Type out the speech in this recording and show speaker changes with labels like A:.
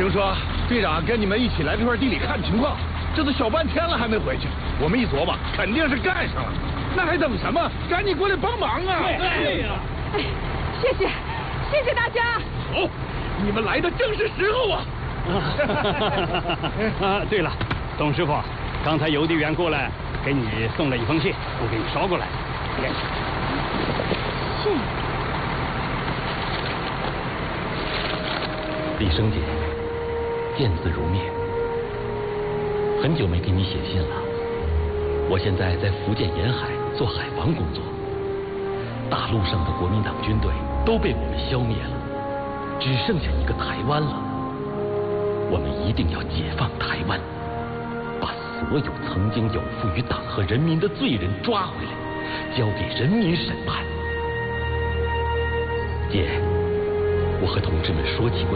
A: 听说队长跟你们一起来这块地里看情况，这都小半天了还没回去。我们一琢磨，肯定是干上了。那还等什么？赶紧过来帮忙啊！
B: 对呀！
C: 哎，谢谢大家。
A: 好，你们来的正是时候啊！
B: 对了，董师傅，刚才邮递员过来给你送了一封信，我给你捎过来。
C: 信。
D: 李生姐，见字如面，很久没给你写信了。我现在在福建沿海做海防工作，大陆上的国民党军队都被我们消灭了，只剩下一个台湾了。我们一定要解放台湾，把所有曾经有负于党和人民的罪人抓回来，交给人民审判。姐，我和同志们说起过